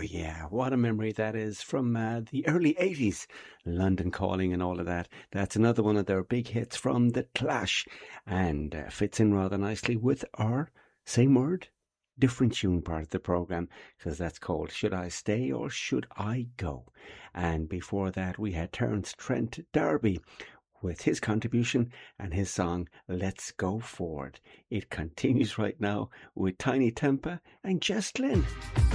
yeah, what a memory that is from the early 80s, London Calling and all of that. That's another one of their big hits from The Clash and fits in rather nicely with our same word, different tune part of the programme because that's called Should I Stay or Should I Go? And before that, we had Terence Trent D'Arby with his contribution and his song Let's Go Forward. It continues right now with Tiny Tempa and Jess Glynn.